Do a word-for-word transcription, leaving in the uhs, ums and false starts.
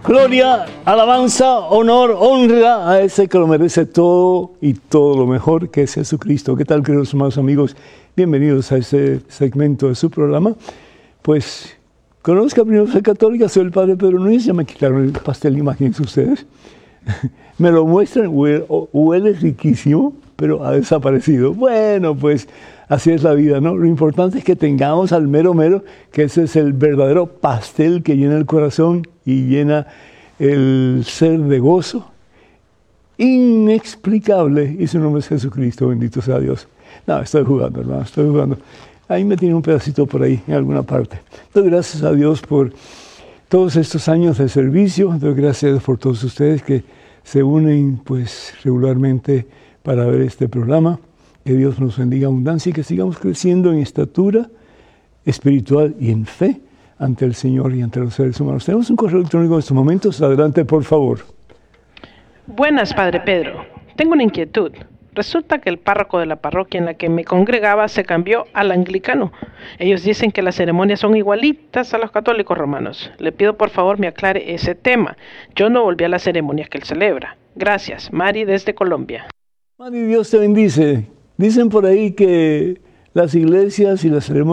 Gloria, alabanza, honor, honra a ese que lo merece todo y todo lo mejor, que es Jesucristo. ¿Qué tal, queridos hermanos amigos? Bienvenidos a este segmento de su programa. Pues, conozca primero Fe Católica, soy el Padre Pedro Núñez, ya me quitaron el pastel, imagínense ustedes. Me lo muestran, huele, huele riquísimo, pero ha desaparecido. Bueno, pues así es la vida, ¿no? Lo importante es que tengamos al mero mero, que ese es el verdadero pastel que llena el corazón y llena el ser de gozo inexplicable, y su nombre es Jesucristo, bendito sea Dios. No, estoy jugando, hermano, estoy jugando. Ahí me tiene un pedacito por ahí, en alguna parte. Doy gracias a Dios por todos estos años de servicio, doy gracias por todos ustedes que se unen pues regularmente para ver este programa. Que Dios nos bendiga abundancia y que sigamos creciendo en estatura espiritual y en fe ante el Señor y ante los seres humanos. Tenemos un correo electrónico en estos momentos. Adelante, por favor. Buenas, Padre Pedro. Tengo una inquietud. Resulta que el párroco de la parroquia en la que me congregaba se cambió al anglicano. Ellos dicen que las ceremonias son igualitas a los católicos romanos. Le pido por favor me aclare ese tema. Yo no volví a las ceremonias que él celebra. Gracias, Mari desde Colombia. Mari, Dios te bendice. Dicen por ahí que las iglesias y las ceremonias